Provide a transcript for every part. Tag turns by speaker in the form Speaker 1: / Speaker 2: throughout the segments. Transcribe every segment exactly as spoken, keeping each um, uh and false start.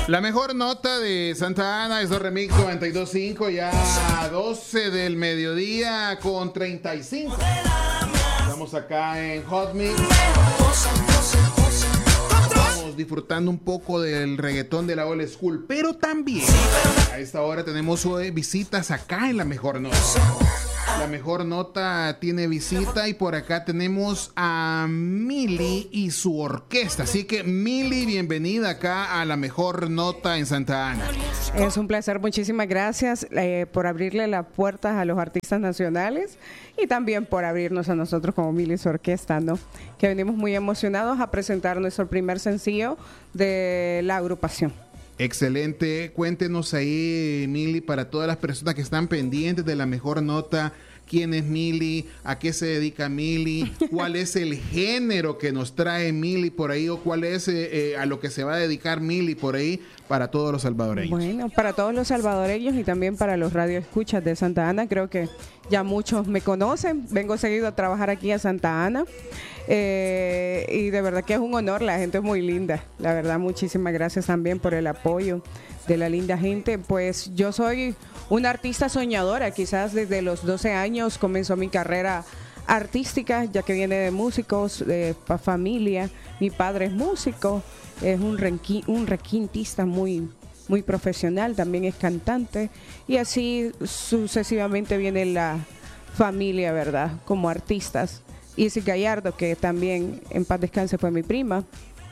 Speaker 1: La mejor nota de Santa Ana es el Remix noventa y dos punto cinco, ya doce del mediodía con treinta y cinco. Estamos acá en Hot Mix. Estamos disfrutando un poco del reggaetón de la old school, pero también a esta hora tenemos visitas acá en La Mejor Nota. La Mejor Nota tiene visita y por acá tenemos a Mili y su orquesta. Así que Mili, bienvenida acá a La Mejor Nota en Santa Ana.
Speaker 2: Es un placer, muchísimas gracias eh, por abrirle las puertas a los artistas nacionales y también por abrirnos a nosotros como Mili y su orquesta, ¿no? Que venimos muy emocionados a presentar nuestro primer sencillo de la agrupación.
Speaker 1: Excelente, cuéntenos ahí, Mili, para todas las personas que están pendientes de La Mejor Nota. ¿Quién es Mili? ¿A qué se dedica Mili? ¿Cuál es el género que nos trae Mili por ahí? ¿O cuál es eh, eh, a lo que se va a dedicar Mili por ahí para todos los salvadoreños?
Speaker 2: Bueno, para todos los salvadoreños y también para los radioescuchas de Santa Ana. Creo que ya muchos me conocen. Vengo seguido a trabajar aquí a Santa Ana. Eh, y de verdad que es un honor. La gente es muy linda. La verdad, muchísimas gracias también por el apoyo de la linda gente. Pues yo soy una artista soñadora, quizás desde los doce años comenzó mi carrera artística, ya que viene de músicos, de familia. Mi padre es músico, es un, requi, un requintista muy, muy profesional, también es cantante, y así sucesivamente viene la familia, ¿verdad? Como artistas. Izzy Gallardo, que también en paz descanse fue mi prima,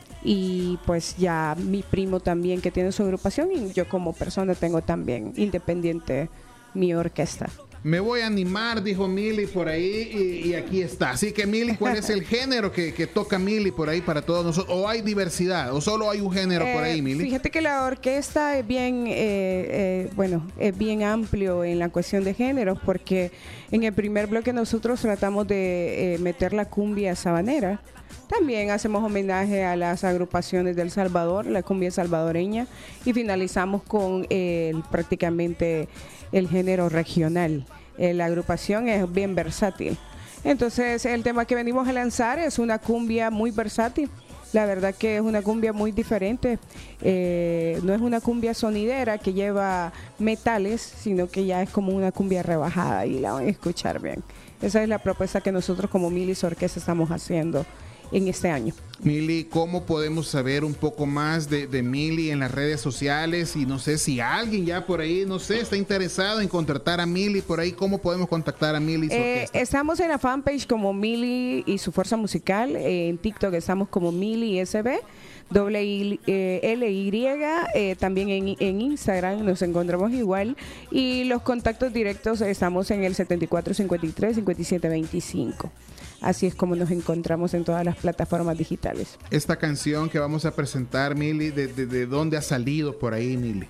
Speaker 2: y pues ya mi primo también que tiene su agrupación, y yo como persona tengo también independiente mi orquesta.
Speaker 1: Me voy a animar, dijo Mili por ahí, y, y aquí está. Así que Mili, ¿cuál es el género que, que toca Mili por ahí para todos nosotros? ¿O hay diversidad? ¿O solo hay un género eh, por ahí, Mili?
Speaker 2: Fíjate que la orquesta es bien, eh, eh, bueno, es bien amplio en la cuestión de géneros, porque en el primer bloque nosotros tratamos de eh, meter la cumbia sabanera. También hacemos homenaje a las agrupaciones del Salvador, la cumbia salvadoreña, y finalizamos con eh, prácticamente el género regional. Eh, la agrupación es bien versátil. Entonces, el tema que venimos a lanzar es una cumbia muy versátil. La verdad que es una cumbia muy diferente. Eh, no es una cumbia sonidera que lleva metales, sino que ya es como una cumbia rebajada y la van a escuchar bien. Esa es la propuesta que nosotros como Mili y su orquesta estamos haciendo en este año.
Speaker 1: Mili, ¿cómo podemos saber un poco más de, de Mili en las redes sociales? Y no sé si alguien ya por ahí, no sé, está interesado en contratar a Mili por ahí, ¿cómo podemos contactar a Mili y su
Speaker 2: eh,
Speaker 1: orquesta?
Speaker 2: Estamos en la fanpage como Mili y su fuerza musical, eh, en TikTok estamos como Mili S B, doble I, eh, L Y, eh, también en, en Instagram nos encontramos igual, y los contactos directos estamos en el setenta y cuatro cincuenta y tres cincuenta y siete veinticinco. Así es como nos encontramos en todas las plataformas digitales.
Speaker 1: Esta canción que vamos a presentar, Mili, ¿de, de, de dónde ha salido por ahí, Mili?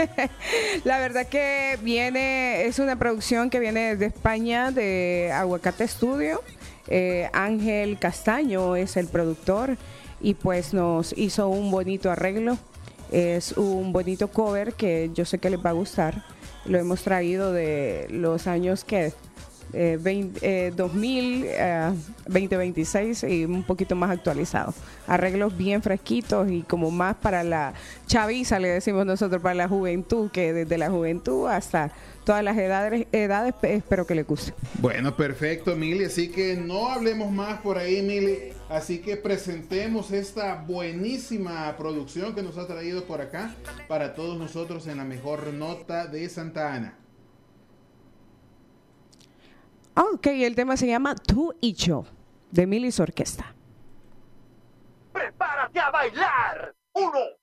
Speaker 2: La verdad que viene, es una producción que viene de España, de Aguacate Studio. Eh, Ángel Castaño es el productor y pues nos hizo un bonito arreglo. Es un bonito cover que yo sé que les va a gustar. Lo hemos traído de los años que... Eh, veinte, eh, dos mil, eh, veinte veintiséis y un poquito más actualizado. Arreglos bien fresquitos y como más para la chaviza, le decimos nosotros, para la juventud, que desde la juventud hasta todas las edades, edades espero que les guste.
Speaker 1: Bueno, perfecto, Mili. Así que no hablemos más por ahí, Mili. Así que presentemos esta buenísima producción que nos ha traído por acá para todos nosotros en La Mejor Nota de Santa Ana.
Speaker 2: Ok, el tema se llama Tú y Yo, de Mili y su orquesta.
Speaker 3: ¡Prepárate a bailar! ¡Uno!